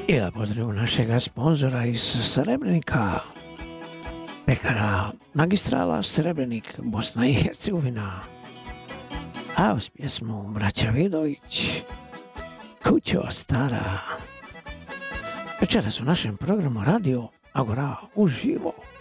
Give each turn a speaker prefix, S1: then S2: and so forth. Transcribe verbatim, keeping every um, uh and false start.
S1: I da pozdravimo našega sponzora iz Srebrenika, pekara Magistrala Srebrenik, Bosna i Hercegovina. A uz pjesmu Braća Vidović, Kućo stara. Večeras u našem programu Radio Agora uživo.